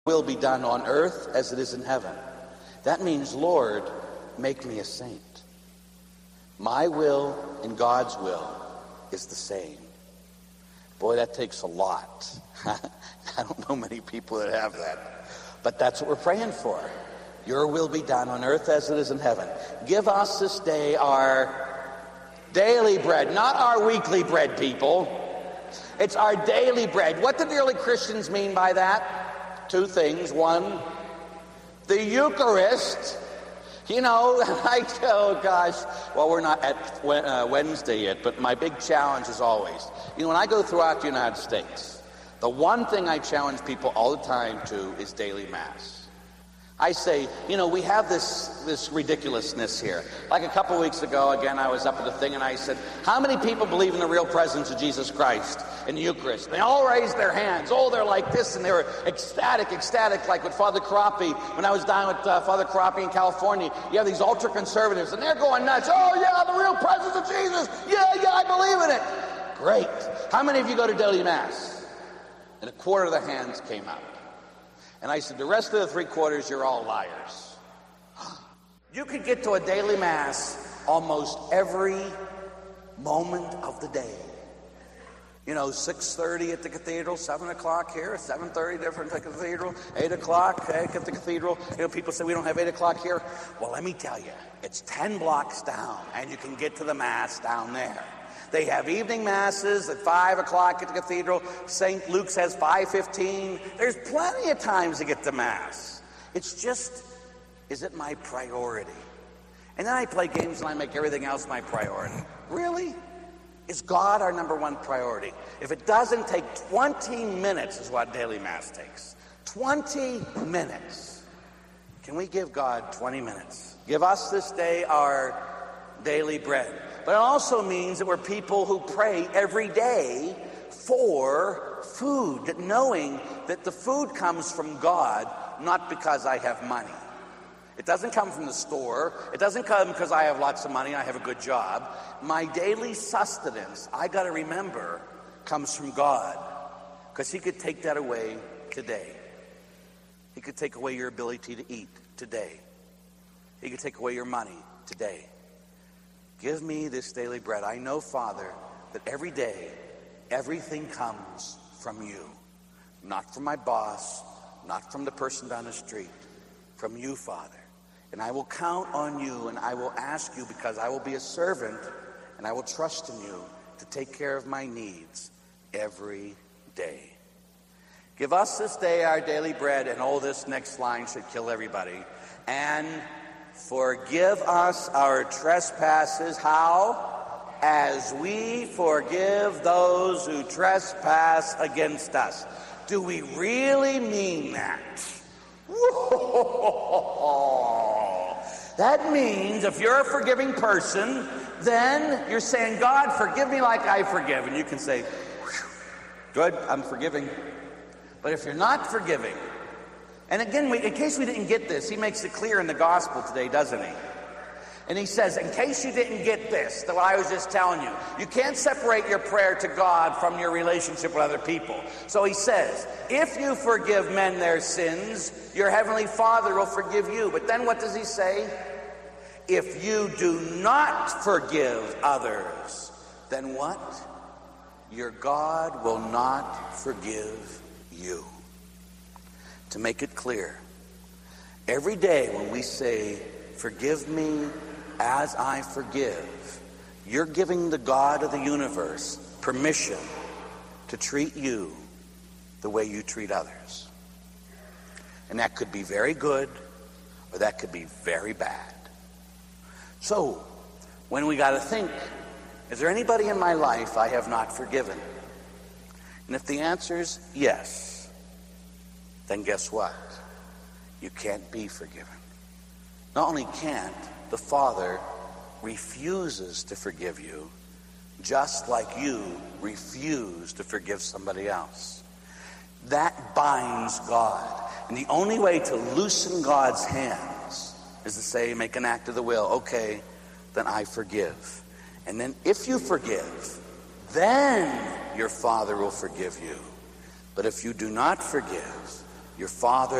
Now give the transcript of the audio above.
will be done on earth as it is in heaven. That means, Lord, make me a saint. My will and God's will is the same. Boy, that takes a lot. I don't know many people that have that. But that's what we're praying for. Your will be done on earth as it is in heaven. Give us this day our daily bread, not our weekly bread, people. It's our daily bread. What did the early Christians mean by that? Two things. One, the Eucharist. You know, oh gosh, well, we're not at Wednesday yet, but my big challenge is always, you know, when I go throughout the United States, the one thing I challenge people all the time to is daily Mass. I say, you know, we have this ridiculousness here. Like a couple weeks ago, again, I was up at the thing and I said, how many people believe in the real presence of Jesus Christ in the Eucharist? And they all raised their hands. Oh, they're like this, and they were ecstatic, like with Father Carapi. When I was down with Father Carapi in California, you have these ultra-conservatives, and they're going nuts. Oh, yeah, the real presence of Jesus. Yeah, I believe in it. Great. How many of you go to daily Mass? And a quarter of the hands came up. And I said, the rest of the 3/4, you're all liars. You could get to a daily Mass almost every moment of the day. You know, 6:30 at the cathedral, 7 o'clock here, 7:30 different at the cathedral, 8 o'clock at the cathedral. You know, people say we don't have 8 o'clock here. Well, let me tell you, it's 10 blocks down, and you can get to the Mass down there. They have evening Masses at 5 o'clock at the cathedral. St. Luke's has 5:15. There's plenty of times to get to Mass. It's just, is it my priority? And then I play games and I make everything else my priority. Really? Is God our number one priority? If it doesn't take 20 minutes is what daily Mass takes. 20 minutes. Can we give God 20 minutes? Give us this day our daily bread. But it also means that we're people who pray every day for food, that knowing that the food comes from God, not because I have money. It doesn't come from the store. It doesn't come because I have lots of money, I have a good job. My daily sustenance, I got to remember, comes from God, because He could take that away today. He could take away your ability to eat today. He could take away your money today. Give me this daily bread. I know, Father, that every day, everything comes from you. Not from my boss, not from the person down the street, from you, Father. And I will count on you, and I will ask you, because I will be a servant, and I will trust in you to take care of my needs every day. Give us this day our daily bread, and oh, this next line should kill everybody. And forgive us our trespasses. How? As we forgive those who trespass against us. Do we really mean that? Whoa. That means if you're a forgiving person, then you're saying, God, forgive me like I forgive. And you can say, good, I'm forgiving. But if you're not forgiving, and again, in case we didn't get this, he makes it clear in the gospel today, doesn't he? And he says, in case you didn't get this, that what I was just telling you, you can't separate your prayer to God from your relationship with other people. So he says, if you forgive men their sins, your heavenly Father will forgive you. But then what does he say? If you do not forgive others, then what? Your God will not forgive you. To make it clear, every day when we say, forgive me as I forgive, you're giving the God of the universe permission to treat you the way you treat others. And that could be very good, or that could be very bad. So, when we got to think, is there anybody in my life I have not forgiven? And if the answer is yes, then guess what? You can't be forgiven. Not only can't, the Father refuses to forgive you, just like you refuse to forgive somebody else. That binds God. And the only way to loosen God's hands is to say, make an act of the will. Okay, then I forgive. And then if you forgive, then your Father will forgive you. But if you do not forgive, Your Father